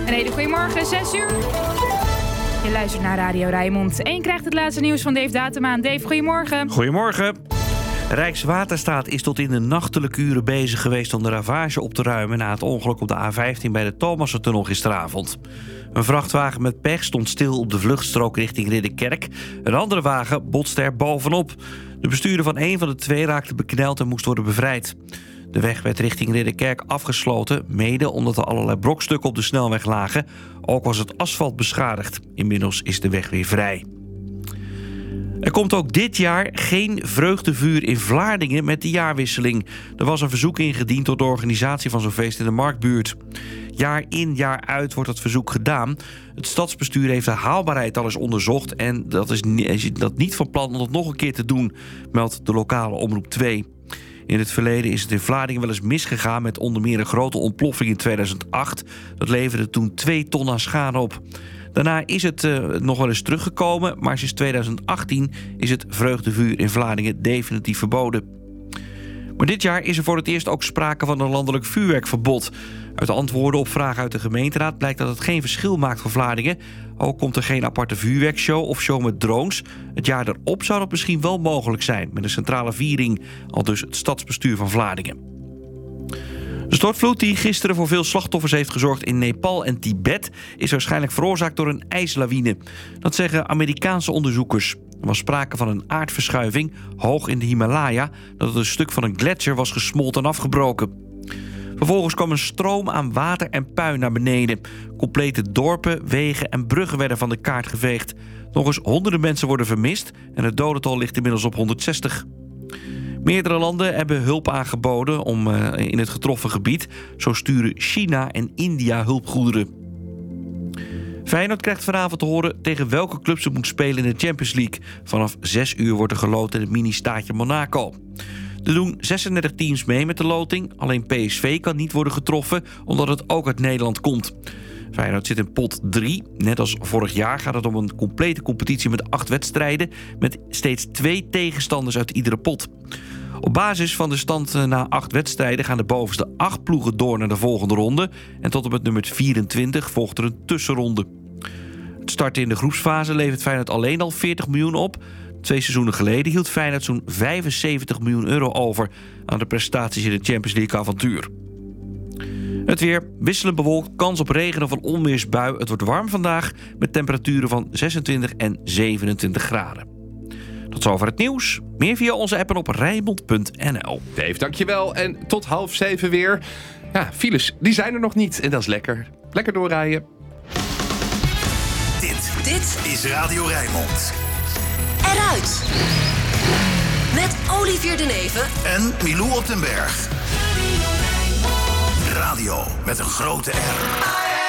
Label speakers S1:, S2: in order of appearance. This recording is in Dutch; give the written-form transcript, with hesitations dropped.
S1: Een hele goedemorgen, 6 uur. Je luistert naar Radio Rijnmond. En je krijgt het laatste nieuws van Dave Datemaan. Dave, goedemorgen.
S2: Goedemorgen. Rijkswaterstaat is tot in de nachtelijke uren bezig geweest om de ravage op te ruimen na het ongeluk op de A15 bij de Thomassentunnel gisteravond. Een vrachtwagen met pech stond stil op de vluchtstrook richting Ridderkerk. Een andere wagen botste er bovenop. De bestuurder van een van de twee raakte bekneld en moest worden bevrijd. De weg werd richting Ridderkerk afgesloten, mede omdat er allerlei brokstukken op de snelweg lagen. Ook was het asfalt beschadigd. Inmiddels is de weg weer vrij. Er komt ook dit jaar geen vreugdevuur in Vlaardingen met de jaarwisseling. Er was een verzoek ingediend door de organisatie van zo'n feest in de Marktbuurt. Jaar in, jaar uit wordt dat verzoek gedaan. Het stadsbestuur heeft de haalbaarheid al eens onderzocht en dat is niet van plan om dat nog een keer te doen, meldt de lokale Omroep 2. In het verleden is het in Vlaardingen wel eens misgegaan met onder meer een grote ontploffing in 2008. Dat leverde toen 2 ton aan schade op. Daarna is het nog wel eens teruggekomen, maar sinds 2018 is het vreugdevuur in Vlaardingen definitief verboden. Maar dit jaar is er voor het eerst ook sprake van een landelijk vuurwerkverbod. Uit de antwoorden op vragen uit de gemeenteraad blijkt dat het geen verschil maakt voor Vlaardingen. Ook komt er geen aparte vuurwerkshow of show met drones. Het jaar erop zou dat misschien wel mogelijk zijn, met een centrale viering, aldus het stadsbestuur van Vlaardingen. De stortvloed die gisteren voor veel slachtoffers heeft gezorgd in Nepal en Tibet is waarschijnlijk veroorzaakt door een ijslawine. Dat zeggen Amerikaanse onderzoekers. Er was sprake van een aardverschuiving hoog in de Himalaya, dat een stuk van een gletsjer was gesmolten en afgebroken. Vervolgens kwam een stroom aan water en puin naar beneden. Complete dorpen, wegen en bruggen werden van de kaart geveegd. Nog eens honderden mensen worden vermist en het dodental ligt inmiddels op 160. Meerdere landen hebben hulp aangeboden in het getroffen gebied. Zo sturen China en India hulpgoederen. Feyenoord krijgt vanavond te horen tegen welke club ze moet spelen in de Champions League. Vanaf 6 uur wordt er geloot in het mini-staatje Monaco. Er doen 36 teams mee met de loting. Alleen PSV kan niet worden getroffen, omdat het ook uit Nederland komt. Feyenoord zit in pot 3. Net als vorig jaar gaat het om een complete competitie met 8 wedstrijden, met steeds 2 tegenstanders uit iedere pot. Op basis van de stand na 8 wedstrijden gaan de bovenste 8 ploegen door naar de volgende ronde. En tot en met nummer 24 volgt er een tussenronde. Het starten in de groepsfase levert Feyenoord alleen al 40 miljoen op. 2 seizoenen geleden hield Feyenoord zo'n 75 miljoen euro over aan de prestaties in het Champions League avontuur. Het weer wisselend bewolkt, kans op regen of een onweersbui. Het wordt warm vandaag met temperaturen van 26 en 27 graden. Tot zover het nieuws. Meer via onze app en op Rijnmond.nl.
S3: Dave, dankjewel. En tot 6:30 weer. Ja, files, die zijn er nog niet. En dat is lekker. Lekker doorrijden.
S4: Dit is Radio Rijnmond.
S5: Eruit. Met Olivier de Neve
S4: En Milou op den Berg. Radio met een grote R.